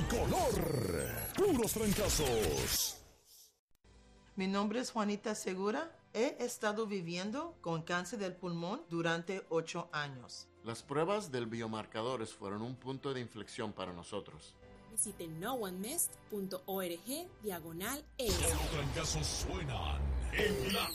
color. Puros trancazos. Mi nombre es Juanita Segura. He estado viviendo con cáncer del pulmón durante 8 años. Las pruebas del biomarcadores fueron un punto de inflexión para nosotros. Visite noonemest.org/. Los trancazos suenan en la